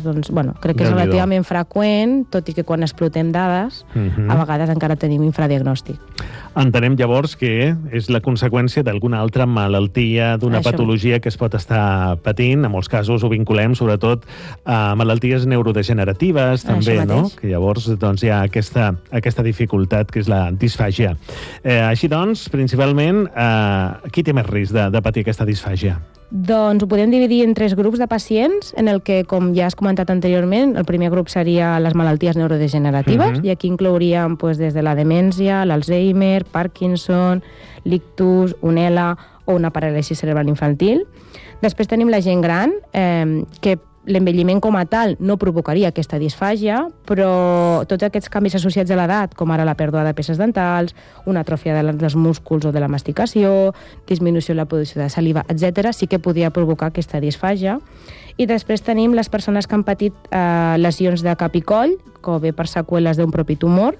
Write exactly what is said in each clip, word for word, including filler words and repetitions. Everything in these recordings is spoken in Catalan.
doncs, bueno, crec que és relativament freqüent, tot i que quan explotem dades, uh-huh. a vegades encara tenim infradiagnòstic. Entenem llavors que és la conseqüència d'alguna altra malaltia, d'una Això. patologia que es pot estar patint. En molts casos ho vinculem sobretot a malalties neurodegeneratives, també, no? Que llavors doncs, hi ha aquesta, aquesta dificultat que és la disfàgia. Eh, així doncs, principalment, eh, qui té més risc de, de patir aquesta disfàgia? Doncs ho podem dividir en tres grups de pacients, en el que, com ja has comentat anteriorment, el primer grup seria les malalties neurodegeneratives, uh-huh. i aquí inclouríem pues, des de la demència, l'Alzheimer, Parkinson, l'ictus, un E L A o una paràlisi cerebral infantil. Després tenim la gent gran, eh, que l'envelliment com a tal no provocaria aquesta disfàgia, però tots aquests canvis associats a l'edat, com ara la pèrdua de peces dentals, una atròfia dels músculs o de la masticació, disminució de la producció de saliva, etcètera, sí que podria provocar aquesta disfàgia. I després tenim les persones que han patit eh, lesions de cap i coll, com bé per seqüeles d'un propi tumor,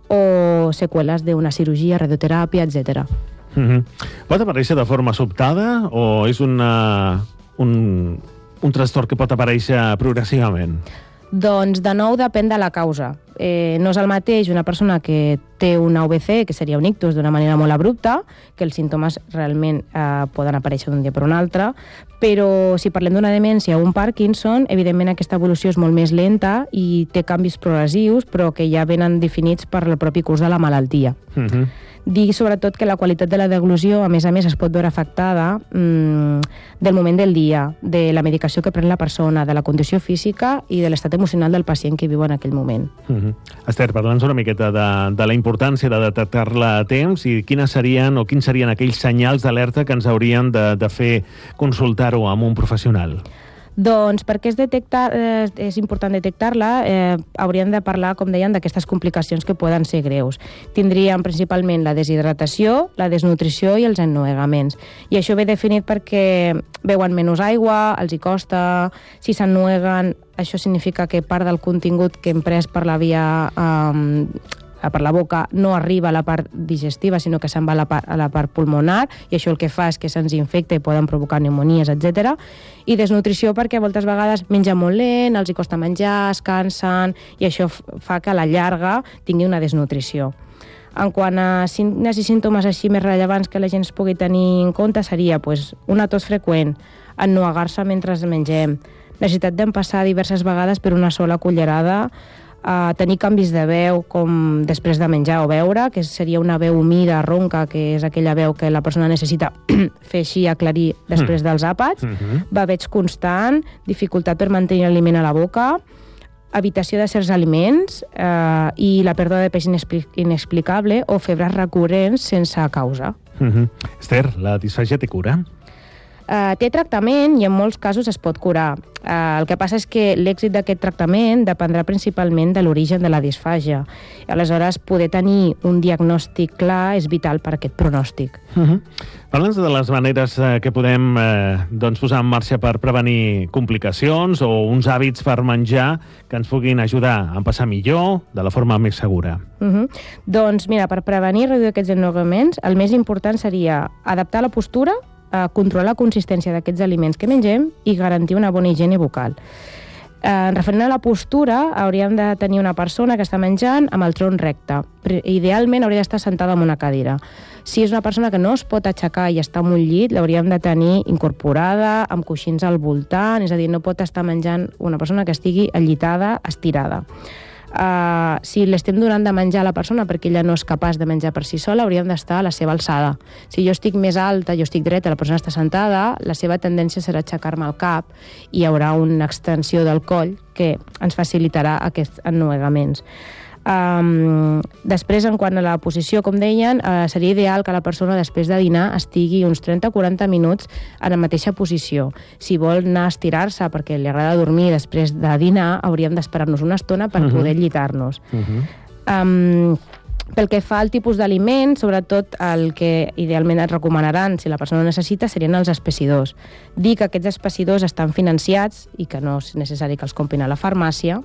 o seqüeles d'una cirurgia, radioteràpia, etcètera. Mm-hmm. Pot aparèixer de forma sobtada o és una, un... un trastorn que pot aparèixer progressivament? Doncs, de nou, depèn de la causa. Eh, no és el mateix una persona que té una U V C, que seria un ictus, d'una manera molt abrupta, que els símptomes realment eh, poden aparèixer d'un dia per un altre, però si parlem d'una demència o un Parkinson, evidentment aquesta evolució és molt més lenta i té canvis progressius, però que ja venen definits per el propi curs de la malaltia. Uh-huh. Dir sobretot que la qualitat de la deglució, a més a més, es pot veure afectada mmm, del moment del dia, de la medicació que pren la persona, de la condició física i de l'estat emocional del pacient que viu en aquell moment. Uh-huh. Esther, parla'ns una miqueta de, de la importància de detectar-la a temps i quines serien o quins serien aquells senyals d'alerta que ens haurien de, de fer consultar-ho amb un professional. Doncs perquè és, detectar, eh, és important detectar-la, eh, hauríem de parlar, com deien, d'aquestes complicacions que poden ser greus. Tindríem principalment la deshidratació, la desnutrició i els ennuegaments. I això ve definit perquè beuen menys aigua, els hi costa, si s'ennueguen, això significa que part del contingut que hem pres per la via... Eh, per la boca no arriba a la part digestiva, sinó que se'n va a la, part, a la part pulmonar, i això el que fa és que se'ns infecta i poden provocar pneumonies, etcètera. I desnutrició perquè moltes vegades menja molt lent, els hi costa menjar, es cansen, i això fa que a la llarga tingui una desnutrició. En quant a signes i símptomes així més rellevants que la gent es pugui tenir en compte seria pues, una tos freqüent, ennuegar-se mentre mengem, necessitat d'empassar diverses vegades per una sola cullerada, Uh, tenir canvis de veu com després de menjar o beure, que seria una veu humida, ronca, que és aquella veu que la persona necessita fer així, aclarir després dels àpats, mm-hmm. baveig constant, dificultat per mantenir l'aliment a la boca, evitació de certs aliments uh, i la pèrdua de pes inexpli- inexplicable o febres recurrents sense causa. Mm-hmm. Esther, la disfàgia té cura? Uh, té tractament i en molts casos es pot curar. Uh, el que passa és que l'èxit d'aquest tractament dependrà principalment de l'origen de la disfàgia. Aleshores, poder tenir un diagnòstic clar és vital per aquest pronòstic. Uh-huh. Parla'ns de les maneres eh, que podem eh, doncs posar en marxa per prevenir complicacions o uns hàbits per menjar que ens puguin ajudar a passar millor, de la forma més segura. Uh-huh. Doncs mira, per prevenir i reduir aquests ennuegaments, el més important seria adaptar la postura, controlar la consistència d'aquests aliments que mengem i garantir una bona higiene bucal. Eh, referent a la postura, hauríem de tenir una persona que està menjant amb el tronc recte. Idealment hauria d'estar sentada en una cadira. Si és una persona que no es pot aixecar i està en un llit, l'hauríem de tenir incorporada, amb coixins al voltant, és a dir, no pot estar menjant una persona que estigui allitada, estirada. Uh, si l'estem donant de menjar a la persona perquè ella no és capaç de menjar per si sola, hauríem d'estar a la seva alçada. Si jo estic més alta, jo estic dreta, la persona està sentada, la seva tendència serà aixecar-me el cap i hi haurà una extensió del coll que ens facilitarà aquests ennuegaments. Um, després, en quant a la posició, com deien, uh, seria ideal que la persona després de dinar estigui uns trenta a quaranta minuts en la mateixa posició. Si vol anar a estirar-se perquè li agrada dormir després de dinar, hauríem d'esperar-nos una estona per uh-huh. poder llitar-nos. Uh-huh. Um, pel que fa al tipus d'aliment, sobretot el que idealment et recomanaran, si la persona ho necessita, serien els espessidors. Dir que aquests espessidors estan financiats i que no és necessari que els comprin a la farmàcia,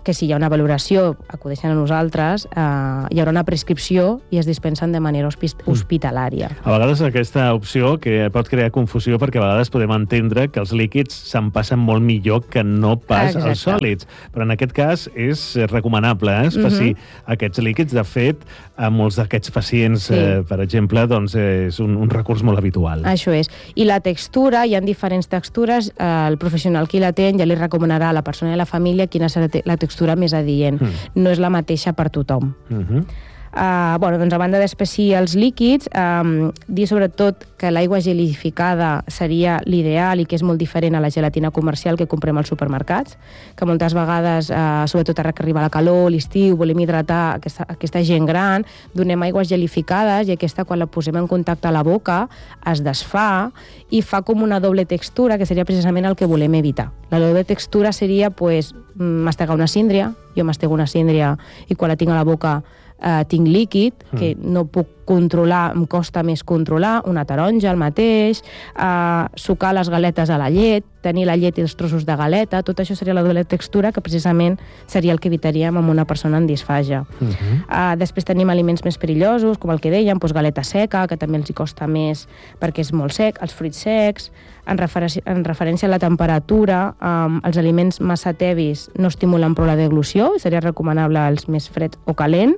que si hi ha una valoració, acudeixen a nosaltres, eh, hi haurà una prescripció i es dispensen de manera hospitalària. A vegades aquesta opció que pot crear confusió perquè a vegades podem entendre que els líquids se'n passen molt millor que no pas Exacte. els sòlids, però en aquest cas és recomanable eh, espessir uh-huh. aquests líquids. De fet, a molts d'aquests pacients, sí. eh, per exemple, doncs és un, un recurs molt habitual. Això és. I la textura, hi ha diferents textures, eh, el professional que la té ja li recomanarà a la persona i a la família quina serà la textura més adient. Mm. No és la mateixa per tothom. Mm-hmm. Uh, bueno, doncs a banda d'espessir els líquids, um, dir sobretot que l'aigua gelificada seria l'ideal i que és molt diferent a la gelatina comercial que comprem als supermercats, que moltes vegades, uh, sobretot ara que arriba la calor, l'estiu, volem hidratar aquesta, aquesta gent gran, donem aigües gelificades i aquesta, quan la posem en contacte a la boca, es desfà i fa com una doble textura, que seria precisament el que volem evitar. La doble textura seria, pues, mastegar una síndria, jo mastego una síndria i quan la tinc a la boca Uh, tinc líquid, que mm. no puc controlar, em costa més controlar, una taronja, el mateix, uh, sucar les galetes a la llet, tenir la llet i els trossos de galeta, tot això seria la doble textura, que precisament seria el que evitaríem amb una persona amb disfàgia. Mm-hmm. Uh, després tenim aliments més perillosos, com el que dèiem, doncs galeta seca, que també els hi costa més perquè és molt sec, els fruits secs, en, refer- en referència a la temperatura, um, els aliments massa tebis no estimulen prou la deglució, seria recomanable els més freds o calent,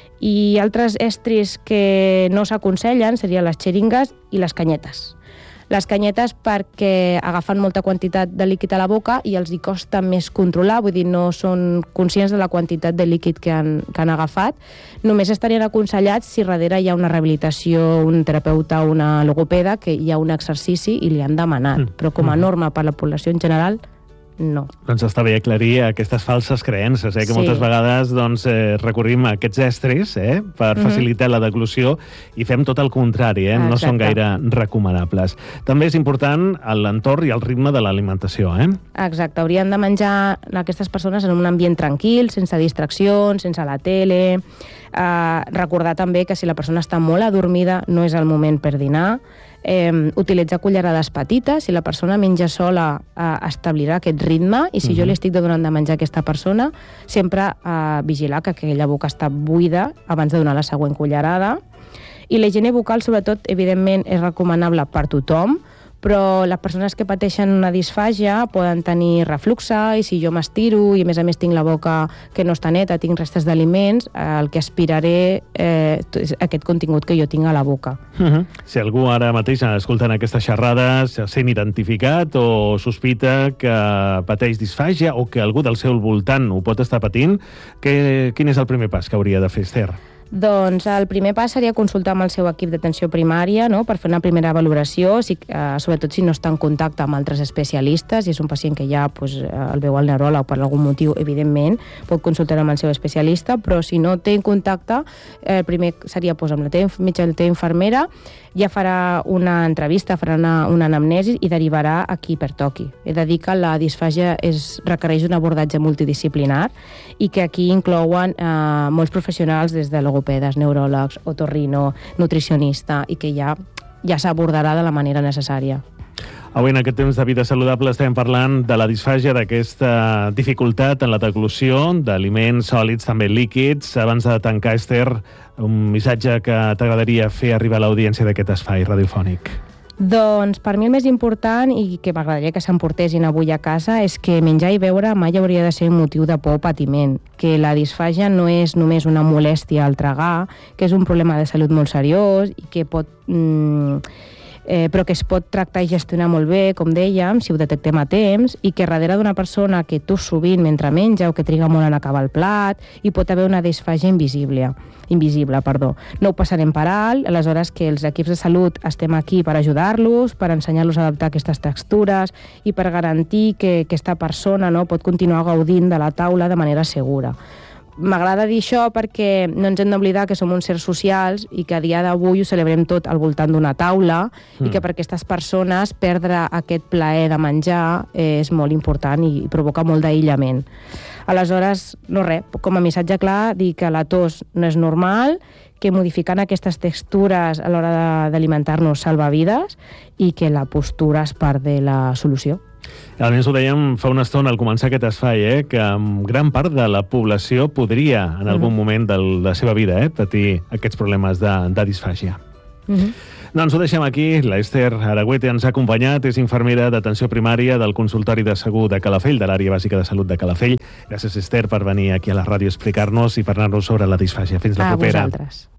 i altres estris que no s'aconsellen serien les xeringues i les canyetes. Les canyetes perquè agafen molta quantitat de líquid a la boca i els hi costa més controlar, vull dir, no són conscients de la quantitat de líquid que han, que han agafat. Només estarien aconsellats si darrere hi ha una rehabilitació, un terapeuta o una logopeda, que hi ha un exercici i li han demanat. Mm. Però com a norma per la població en general, no. Doncs està bé aclarir aquestes falses creences, eh? que sí. moltes vegades doncs, eh, recorrim a aquests estris eh? per mm-hmm. facilitar la deglució i fem tot el contrari, eh? no són gaire recomanables. També és important l'entorn i el ritme de l'alimentació. Eh? Exacte, haurien de menjar aquestes persones en un ambient tranquil, sense distraccions, sense la tele. Eh, recordar també que si la persona està molt adormida no és el moment per dinar. Eh, utilitzar cullerades petites, si la persona menja sola eh, establirà aquest ritme i si uh-huh. jo li estic donant de menjar a aquesta persona sempre eh, vigilar que aquella boca està buida abans de donar la següent cullerada. I la higiene bucal sobretot evidentment és recomanable per tothom, però les persones que pateixen una disfàgia poden tenir refluxe i si jo m'estiro i a més a més tinc la boca que no està neta, tinc restes d'aliments, eh, el que aspiraré eh, és aquest contingut que jo tinc a la boca. Uh-huh. Si algú ara mateix escoltant aquestes xerrades sent identificat o sospita que pateix disfàgia o que algú del seu voltant ho pot estar patint, que, quin és el primer pas que hauria de fer, Esther? Doncs el primer pas seria consultar amb el seu equip d'atenció primària, no?, per fer una primera valoració, si, eh, sobretot si no està en contacte amb altres especialistes, si és un pacient que ja pues, el veu al neuròleg per algun motiu, evidentment, pot consultar amb el seu especialista, però si no té en contacte, el eh, primer seria pues, amb la teva metge i la teva infermera, ja farà una entrevista, farà una, una anamnesi i derivarà a qui pertoqui. He de dir que la disfàgia és, requereix un abordatge multidisciplinar i que aquí inclouen eh, molts professionals des de logopedes, neuròlegs, otorrino, nutricionista, i que ja, ja s'abordarà de la manera necessària. Avui en aquest temps de vida saludable estem parlant de la disfàgia, d'aquesta dificultat en la deglució d'aliments sòlids, també líquids. Abans de tancar, Esther, un missatge que t'agradaria fer arribar a l'audiència d'aquest espai radiofònic. Doncs per mi el més important i que m'agradaria que s'emportessin avui a casa és que menjar i beure mai hauria de ser un motiu de por o patiment, que la disfàgia no és només una molèstia al tragar, que és un problema de salut molt seriós i que pot... Mm, Eh, però que es pot tractar i gestionar molt bé, com dèiem, si ho detectem a temps, i que darrere d'una persona que tos sovint mentre menja o que triga molt en acabar el plat, hi pot haver una disfàgia invisible. invisible, perdó. No ho passarem per alt, aleshores que els equips de salut estem aquí per ajudar-los, per ensenyar-los a adaptar aquestes textures i per garantir que aquesta persona no, pot continuar gaudint de la taula de manera segura. M'agrada dir això perquè no ens hem d'oblidar que som uns sers socials i que a dia d'avui ho celebrem tot al voltant d'una taula mm. i que per aquestes persones perdre aquest plaer de menjar és molt important i provoca molt d'aïllament. Aleshores, no res, com a missatge clar, dir que la tos no és normal, que modificant aquestes textures a l'hora d'alimentar-nos salva vides i que la postura és part de la solució. A més, ho dèiem fa una estona al començar aquest espai, eh, que gran part de la població podria, en algun mm-hmm. moment de la seva vida, eh, patir aquests problemes de, de disfàgia. Mm-hmm. Doncs ho deixem aquí. L'Ester Aragüete ens ha acompanyat, és infermera d'atenció primària del consultori de Segur de Calafell, de l'àrea bàsica de salut de Calafell. Gràcies, Ester, per venir aquí a la ràdio a explicar-nos i parlar-nos sobre la disfàgia. Fins la a propera. A vosaltres.